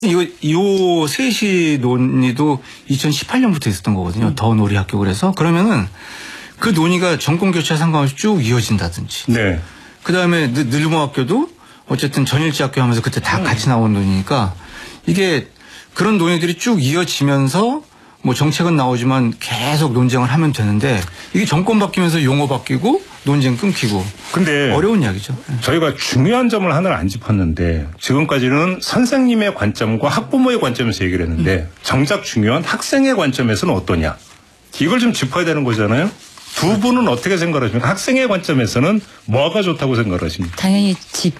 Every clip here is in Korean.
요 셋이 논의도 2018년부터 있었던 거거든요. 더 놀이 학교 그래서 그러면은 그 논의가 정권 교체와 상관없이 쭉 이어진다든지. 네. 그 다음에 늘모학교도 어쨌든 전일제 학교 하면서 그때 다 같이 나온 논의니까 이게 그런 논의들이 쭉 이어지면서 뭐 정책은 나오지만 계속 논쟁을 하면 되는데 이게 정권 바뀌면서 용어 바뀌고 논쟁 끊기고 근데 어려운 이야기죠. 저희가 중요한 점을 하나를 안 짚었는데 지금까지는 선생님의 관점과 학부모의 관점에서 얘기를 했는데 정작 중요한 학생의 관점에서는 어떠냐. 이걸 좀 짚어야 되는 거잖아요. 두 분은 어떻게 생각하십니까? 학생의 관점에서는 뭐가 좋다고 생각하십니까? 당연히 집.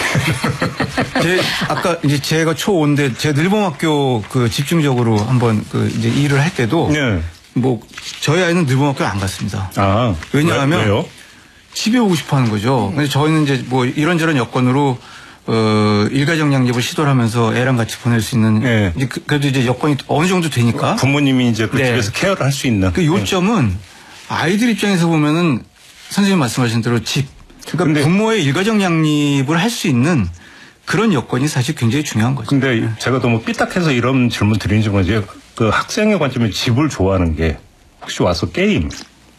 아까 이제 제가 초5인데 제 늘봉학교 그 집중적으로 한번 그 이제 일을 할 때도 네. 뭐 저희 아이는 늘봉학교 안 갔습니다. 아, 왜냐하면 왜요? 집에 오고 싶어 하는 거죠. 근데 저희는 이제 뭐 이런저런 여건으로 일가정 양립을 시도를 하면서 애랑 같이 보낼 수 있는 네. 이제 그래도 이제 여건이 어느 정도 되니까 부모님이 이제 그 네. 집에서 케어를 할 수 있는. 그 요점은 아이들 입장에서 보면은 선생님 말씀하신 대로 집. 그러니까 부모의 일가정 양립을 할 수 있는 그런 여건이 사실 굉장히 중요한 거죠. 근데 제가 너무 삐딱해서 이런 질문 드리는지 모르지 그 학생의 관점에 집을 좋아하는 게 혹시 와서 게임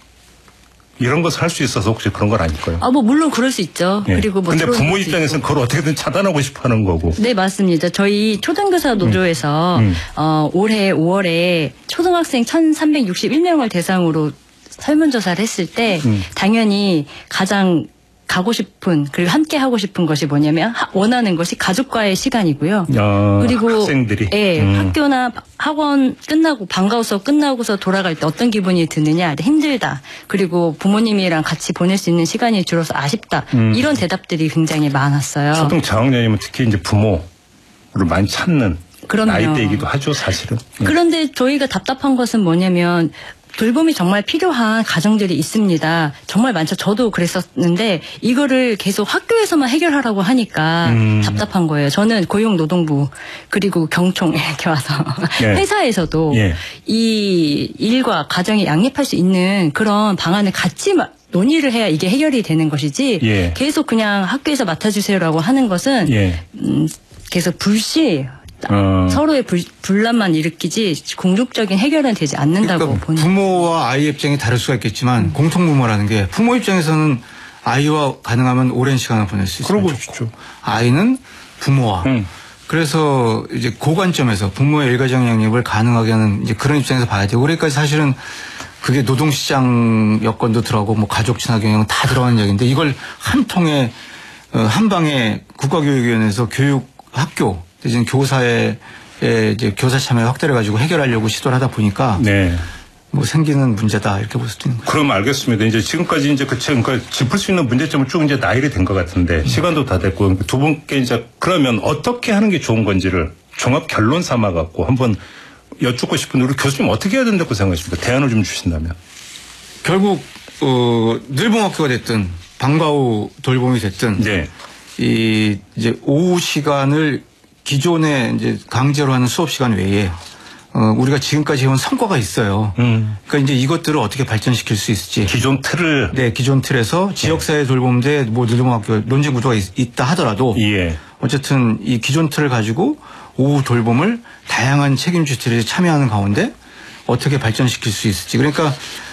이런 것을 할 수 있어서 혹시 그런 건 아닐까요? 뭐 물론 그럴 수 있죠. 네. 그리고 뭐 근데 부모 입장에서는 그걸 어떻게든 차단하고 싶어 하는 거고. 네, 맞습니다. 저희 초등교사 노조에서 올해 5월에 초등학생 1,361명을 대상으로 설문조사를 했을 때 당연히 가장 가고 싶은 그리고 함께 하고 싶은 것이 뭐냐면 원하는 것이 가족과의 시간이고요. 그리고 학생들이 학교나 학원 끝나고 방과후 수업 끝나고서 돌아갈 때 어떤 기분이 드느냐. 힘들다. 그리고 부모님이랑 같이 보낼 수 있는 시간이 줄어서 아쉽다. 이런 대답들이 굉장히 많았어요. 초등 저학년이면 특히 이제 부모를 많이 찾는 그럼요. 나이대이기도 하죠, 사실은. 그런데 저희가 답답한 것은 뭐냐면 돌봄이 정말 필요한 가정들이 있습니다. 정말 많죠. 저도 그랬었는데 이거를 계속 학교에서만 해결하라고 하니까 답답한 거예요. 저는 고용노동부 그리고 경총 이렇게 와서 네. 회사에서도 예. 이 일과 가정이 양립할 수 있는 그런 방안을 같이 논의를 해야 이게 해결이 되는 것이지 예. 계속 그냥 학교에서 맡아주세요라고 하는 것은 예. 계속 서로의 분란만 일으키지 궁극적인 해결은 되지 않는다고 그러니까 보는. 부모와 아이 입장이 다를 수가 있겠지만 공통부모라는 게 부모 입장에서는 아이와 가능하면 오랜 시간을 보낼 수 있으면 좋고 아이는 부모와 그래서 이제 고관점에서 부모의 일가정 양립을 가능하게 하는 이제 그런 입장에서 봐야 되고 그러니까 사실은 그게 노동시장 여건도 들어가고 뭐 가족 친화 경영 다 들어가는 얘기인데 이걸 한 통에 한 방에 국가교육위원회에서 교육 학교 대신 교사의 이제 교사 참여 확대를 가지고 해결하려고 시도를 하다 보니까 네. 뭐 생기는 문제다 이렇게 볼 수도 있는 거죠. 그럼 알겠습니다. 이제 지금까지 이제 그러니까 짚을 수 있는 문제점을 쭉 이제 나열이 된 것 같은데 시간도 다 됐고 두 분께 이제 그러면 어떻게 하는 게 좋은 건지를 종합 결론 삼아 갖고 한번 여쭙고 싶은데 우리 교수님 어떻게 해야 된다고 생각하십니까? 대안을 좀 주신다면. 결국 늘봉학교가 됐든 방과후 돌봄이 됐든 네. 이제 오후 시간을 기존에 이제 강제로 하는 수업 시간 외에 우리가 지금까지 해온 성과가 있어요. 그러니까 이제 이것들을 어떻게 발전시킬 수 있을지. 기존 틀을. 네, 기존 틀에서 지역사회 돌봄대 뭐 늘봉학교 논쟁 구조가 있다 하더라도. 예. 어쨌든 이 기존 틀을 가지고 오후 돌봄을 다양한 책임주들이 참여하는 가운데 어떻게 발전시킬 수 있을지. 그러니까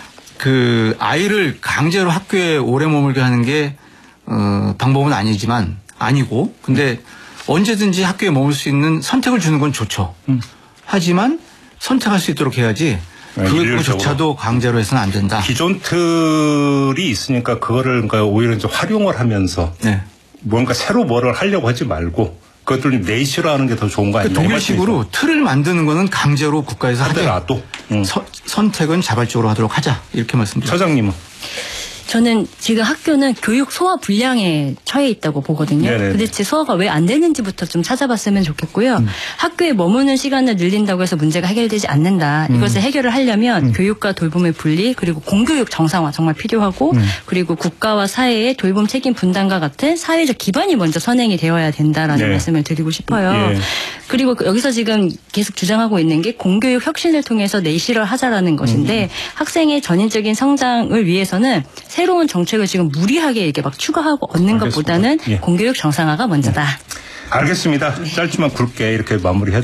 그 아이를 강제로 학교에 오래 머물게 하는 게 방법은 아니고 근데 언제든지 학교에 머물 수 있는 선택을 주는 건 좋죠. 하지만 선택할 수 있도록 해야지 그것조차도 강제로 해서는 안 된다. 기존 틀이 있으니까 그거를 그러니까 오히려 이제 활용을 하면서 네. 뭔가 새로 뭐를 하려고 하지 말고 그것들을 내실화 하는 게 더 좋은 거 아니에요? 독일식으로 틀을 만드는 거는 강제로 국가에서 하더라도 선택은 자발적으로 하도록 하자 이렇게 말씀드립니다. 처장님은? 저는 지금 학교는 교육 소화 불량에 처해 있다고 보거든요. 네네. 도대체 소화가 왜 안 되는지부터 좀 찾아봤으면 좋겠고요. 학교에 머무는 시간을 늘린다고 해서 문제가 해결되지 않는다. 이것을 해결을 하려면 교육과 돌봄의 분리 그리고 공교육 정상화 정말 필요하고 그리고 국가와 사회의 돌봄 책임 분담과 같은 사회적 기반이 먼저 선행이 되어야 된다라는 네. 말씀을 드리고 싶어요. 예. 그리고 여기서 지금 계속 주장하고 있는 게 공교육 혁신을 통해서 내실을 하자라는 것인데 학생의 전인적인 성장을 위해서는 새로운 정책을 지금 무리하게 이렇게 막 추가하고 얻는 알겠습니다. 것보다는 예. 공교육 정상화가 먼저다. 알겠습니다. 짧지만 굵게 이렇게 마무리해